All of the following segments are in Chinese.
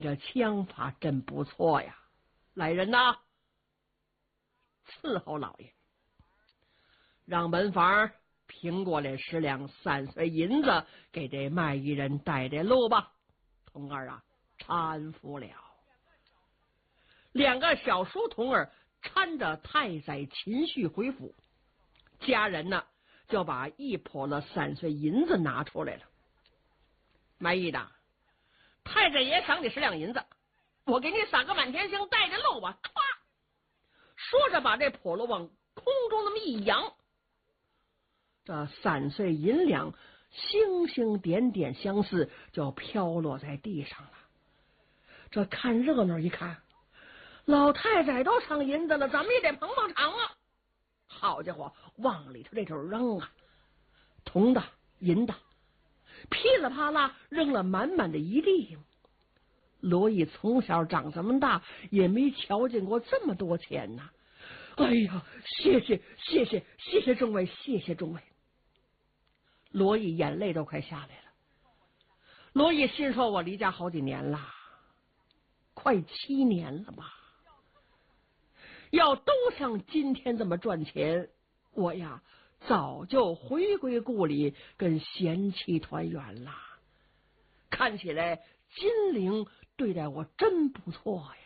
这枪法真不错呀！来人呐，伺候老爷，让门房评过来10两3岁银子，给这卖艺人带带路吧。童儿啊，搀扶了。2个小书童儿搀着太宰秦绪回府，家人呢就把1笸了3岁银子拿出来了。卖艺的，太宰爷赏你10两银子，我给你撒个满天星，带着路吧。唰，说着把这笸箩往空中那么一扬，这3岁银两星星点点相似，就飘落在地上了。这看热闹一看，老太太都赏银子了，咱们也得捧捧场啊！好家伙，往里头这头扔啊，铜的银的噼里啪啦扔了满满的一地。罗毅从小长这么大，也没瞧见过这么多钱呐！哎呀，谢谢众位，谢谢众位！罗毅眼泪都快下来了。罗毅心说，我离家好几年了，快7年了吧。要都像今天这么赚钱，我呀早就回归故里，跟贤妻团圆了。看起来金陵对待我真不错呀。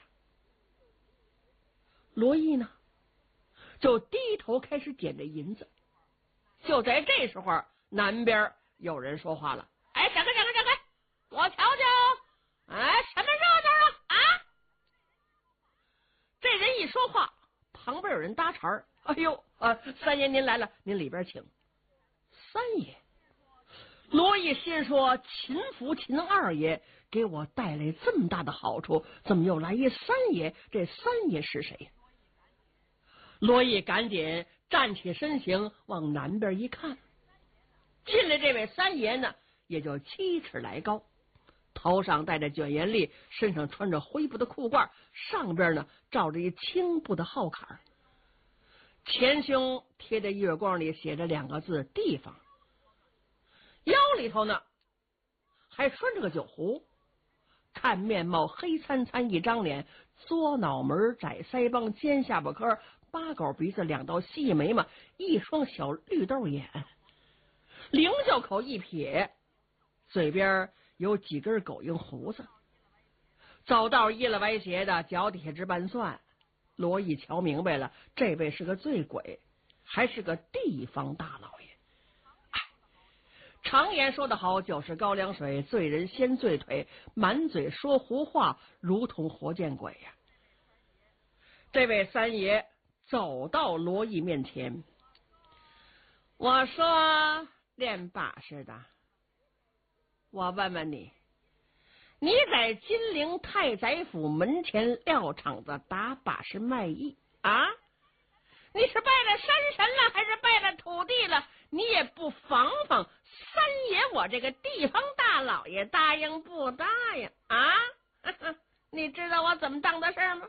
罗毅呢，就低头开始捡这银子。就在这时候，南边有人说话了：“哎，闪开，我瞧瞧，哎，什么热闹啊？”这人一说话，旁边有人搭茬儿：“哎呦，三爷您来了，您里边请。”三爷，罗毅心说：秦福秦二爷给我带来这么大的好处，怎么又来一三爷？这三爷是谁呀？罗毅赶紧站起身形，往南边一看，进来这位三爷呢，也就7尺来高，头上戴着卷檐笠，身上穿着灰布的裤褂，上边呢罩着一青布的号坎，前胸贴在月光里写着2个字“地方”，腰里头呢还拴着个酒壶，看面貌黑参参一张脸，嘬脑门，窄腮帮，尖下巴颏，八狗鼻子，2道细眉毛，一双小绿豆眼，灵角口一撇，嘴边有几根狗蝇胡子，走道依了歪斜的，脚底下直拌蒜。罗毅瞧明白了，这位是个醉鬼，还是个地方大老爷。常言说得好，就是高粱水，醉人先醉腿，满嘴说胡话，如同活见鬼呀。这位三爷走到罗毅面前，我说练把式的，我问问你，你在金陵太宰府门前撂场子打把式卖艺啊？你是拜了山神了，还是拜了土地了？你也不防防三爷我这个地方大老爷答应不答应啊？你知道我怎么当的事吗？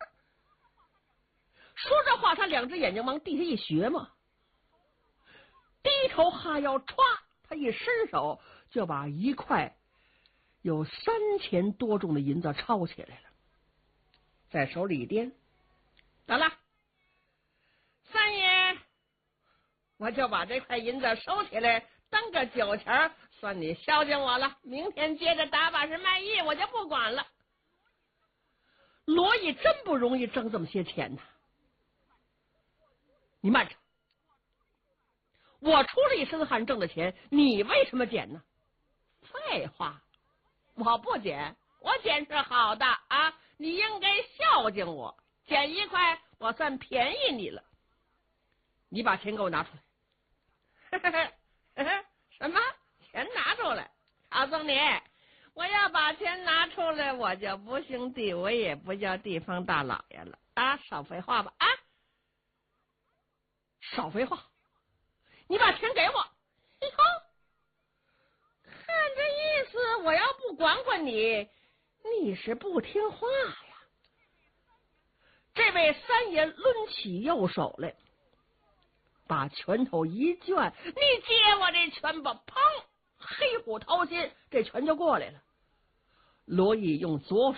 说这话，他2只眼睛往地下一学嘛，低头哈腰，歘，他一伸手就把1块有3000多重的银子抄起来了，在手里一掂，得了，三爷，我就把这块银子收起来，当个酒钱，算你孝敬我了。明天接着打把式卖艺，我就不管了。罗毅真不容易挣这么些钱呢。你慢着，我出了一身汗挣的钱，你为什么捡呢？废话，我不捡，我捡是好的啊，你应该孝敬我，捡1块我算便宜你了。你把钱给我拿出来。什么钱拿出来？告诉你，我要把钱拿出来，我就不姓地，我也不叫地方大老爷了啊！少废话吧啊！少废话，你把钱给我。哎呦，看这意思，我要不管管你，你是不听话呀。这位三爷抡起右手来，把拳头一攥，你接我这拳吧！砰！黑虎掏心，这拳就过来了。罗毅用左